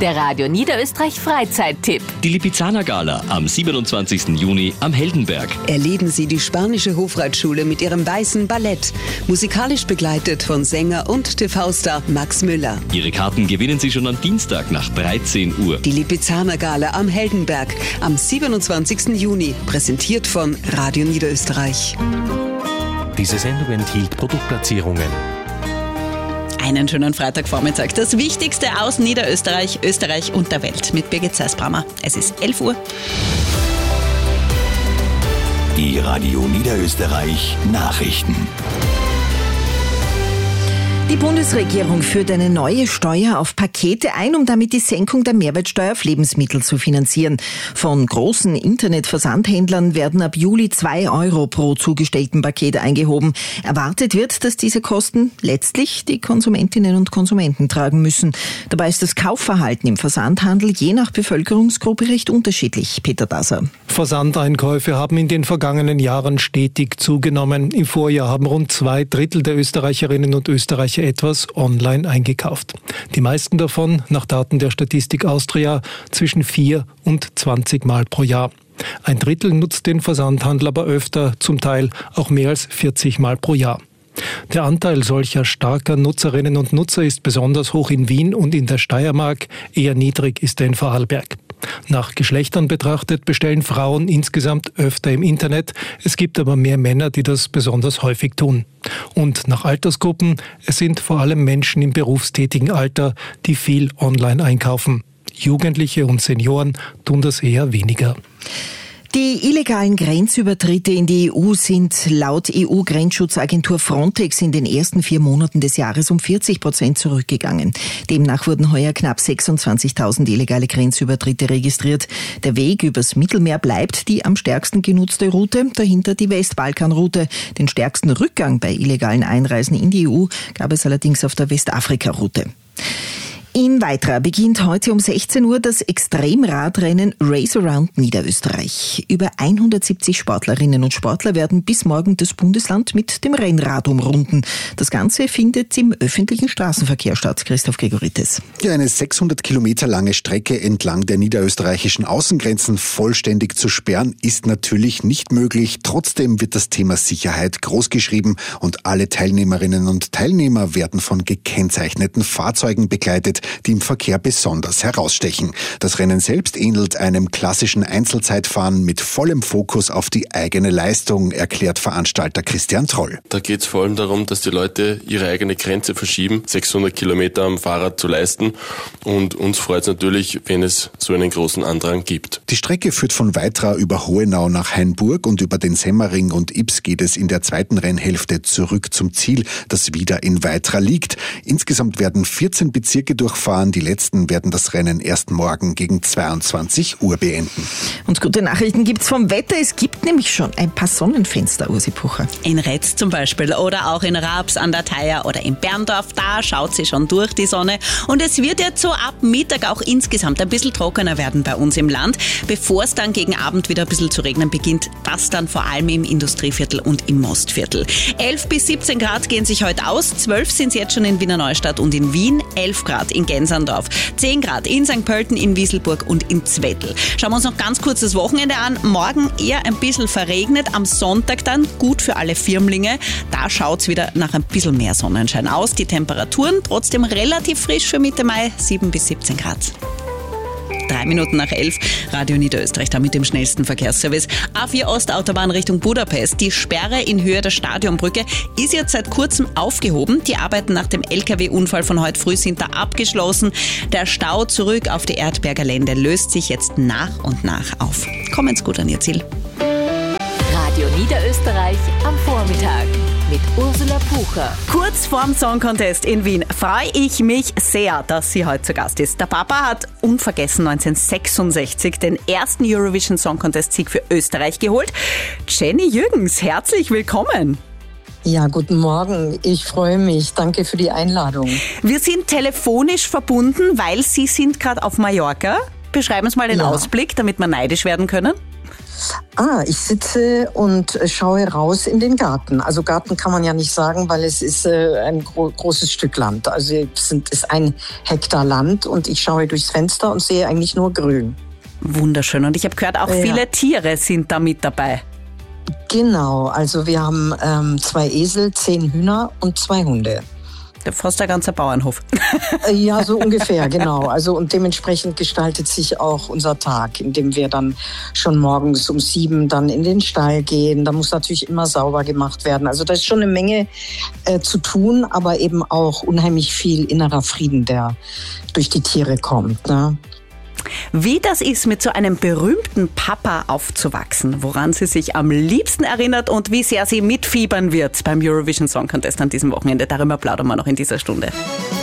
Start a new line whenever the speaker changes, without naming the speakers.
Der Radio Niederösterreich Freizeittipp.
Die Lipizzaner Gala am 27. Juni am Heldenberg.
Erleben Sie die spanische Hofreitschule mit ihrem weißen Ballett. Musikalisch begleitet von Sänger und TV-Star Max Müller.
Ihre Karten gewinnen Sie schon am Dienstag nach 13 Uhr.
Die Lipizzaner Gala am Heldenberg am 27. Juni. Präsentiert von Radio Niederösterreich.
Diese Sendung enthielt Produktplatzierungen.
Einen schönen Freitagvormittag. Das Wichtigste aus Niederösterreich, Österreich und der Welt mit Birgit Zeisbrammer. Es ist 11 Uhr.
Die Radio Niederösterreich Nachrichten.
Die Bundesregierung führt eine neue Steuer auf Pakete ein, um damit die Senkung der Mehrwertsteuer auf Lebensmittel zu finanzieren. Von großen Internetversandhändlern werden ab Juli 2 Euro pro zugestellten Paket eingehoben. Erwartet wird, dass diese Kosten letztlich die Konsumentinnen und Konsumenten tragen müssen. Dabei ist das Kaufverhalten im Versandhandel je nach Bevölkerungsgruppe recht unterschiedlich. Peter Dasser.
Versandeinkäufe haben in den vergangenen Jahren stetig zugenommen. Im Vorjahr haben rund 2/3 der Österreicherinnen und Österreicher etwas online eingekauft. Die meisten davon, nach Daten der Statistik Austria, zwischen 4 und 20 Mal pro Jahr. 1/3 nutzt den Versandhandel aber öfter, zum Teil auch mehr als 40 Mal pro Jahr. Der Anteil solcher starker Nutzerinnen und Nutzer ist besonders hoch in Wien und in der Steiermark, eher niedrig ist er in Vorarlberg. Nach Geschlechtern betrachtet bestellen Frauen insgesamt öfter im Internet. Es gibt aber mehr Männer, die das besonders häufig tun. Und nach Altersgruppen, es sind vor allem Menschen im berufstätigen Alter, die viel online einkaufen. Jugendliche und Senioren tun das eher weniger.
Die illegalen Grenzübertritte in die EU sind laut EU-Grenzschutzagentur Frontex in den ersten 4 Monaten des Jahres um 40% zurückgegangen. Demnach wurden heuer knapp 26.000 illegale Grenzübertritte registriert. Der Weg übers Mittelmeer bleibt die am stärksten genutzte Route, dahinter die Westbalkanroute. Den stärksten Rückgang bei illegalen Einreisen in die EU gab es allerdings auf der Westafrika-Route. In Weitra beginnt heute um 16 Uhr das Extremradrennen Race Around Niederösterreich. Über 170 Sportlerinnen und Sportler werden bis morgen das Bundesland mit dem Rennrad umrunden. Das Ganze findet im öffentlichen Straßenverkehr statt. Christoph Gregoritis.
Ja, eine 600 Kilometer lange Strecke entlang der niederösterreichischen Außengrenzen vollständig zu sperren, ist natürlich nicht möglich. Trotzdem wird das Thema Sicherheit großgeschrieben und alle Teilnehmerinnen und Teilnehmer werden von gekennzeichneten Fahrzeugen begleitet, die im Verkehr besonders herausstechen. Das Rennen selbst ähnelt einem klassischen Einzelzeitfahren mit vollem Fokus auf die eigene Leistung, erklärt Veranstalter Christian Troll.
Da geht es vor allem darum, dass die Leute ihre eigene Grenze verschieben, 600 Kilometer am Fahrrad zu leisten. Und uns freut es natürlich, wenn es so einen großen Andrang gibt.
Die Strecke führt von Weitra über Hohenau nach Hainburg und über den Semmering und Ybbs geht es in der zweiten Rennhälfte zurück zum Ziel, das wieder in Weitra liegt. Insgesamt werden 14 Bezirke durchfahren. Die letzten werden das Rennen erst morgen gegen 22 Uhr beenden.
Und gute Nachrichten gibt's vom Wetter. Es gibt nämlich schon ein paar Sonnenfenster, Ursi Pucher.
In Retz zum Beispiel oder auch in Raps an der Theier oder in Berndorf. Da schaut sie schon durch die Sonne. Und es wird jetzt so ab Mittag auch insgesamt ein bisschen trockener werden bei uns im Land. Bevor es dann gegen Abend wieder ein bisschen zu regnen beginnt, das dann vor allem im Industrieviertel und im Mostviertel. 11 bis 17 Grad gehen sich heute aus. 12 sind es jetzt schon in Wiener Neustadt und in Wien. 11 Grad in Gensandorf, 10 Grad in St. Pölten, in Wieselburg und in Zwettl. Schauen wir uns noch ganz kurz das Wochenende an. Morgen eher ein bisschen verregnet, am Sonntag dann gut für alle Firmlinge. Da schaut es wieder nach ein bisschen mehr Sonnenschein aus. Die Temperaturen trotzdem relativ frisch für Mitte Mai, 7 bis 17 Grad. 3 Minuten nach 11, Radio Niederösterreich, da mit dem schnellsten Verkehrsservice. A4 Ostautobahn Richtung Budapest. Die Sperre in Höhe der Stadionbrücke ist jetzt seit kurzem aufgehoben. Die Arbeiten nach dem LKW-Unfall von heute früh sind da abgeschlossen. Der Stau zurück auf die Erdberger Lände löst sich jetzt nach und nach auf. Kommen's gut an Ihr Ziel.
Radio Niederösterreich am Vormittag mit Ursula Pucher.
Kurz vorm Song Contest in Wien freue ich mich sehr, dass sie heute zu Gast ist. Der Papa hat unvergessen 1966 den ersten Eurovision Song Contest Sieg für Österreich geholt. Jenny Jürgens, herzlich willkommen.
Ja, guten Morgen. Ich freue mich. Danke für die Einladung.
Wir sind telefonisch verbunden, weil Sie sind gerade auf Mallorca. Beschreiben Sie mal den Ausblick, damit wir neidisch werden können.
Ich sitze und schaue raus in den Garten. Also Garten kann man ja nicht sagen, weil es ist ein großes Stück Land. Also es ist 1 Hektar Land und ich schaue durchs Fenster und sehe eigentlich nur Grün.
Wunderschön. Und ich habe gehört, auch viele Tiere sind da mit dabei.
Genau, also wir haben 2 Esel, 10 Hühner und 2 Hunde.
Fast der ganze Bauernhof.
Ja, so ungefähr, genau. Also und dementsprechend gestaltet sich auch unser Tag, indem wir dann schon morgens um 7 dann in den Stall gehen. Da muss natürlich immer sauber gemacht werden. Also da ist schon eine Menge zu tun, aber eben auch unheimlich viel innerer Frieden, der durch die Tiere kommt, ne?
Wie das ist, mit so einem berühmten Papa aufzuwachsen, woran sie sich am liebsten erinnert und wie sehr sie mitfiebern wird beim Eurovision Song Contest an diesem Wochenende. Darüber plaudern wir noch in dieser Stunde.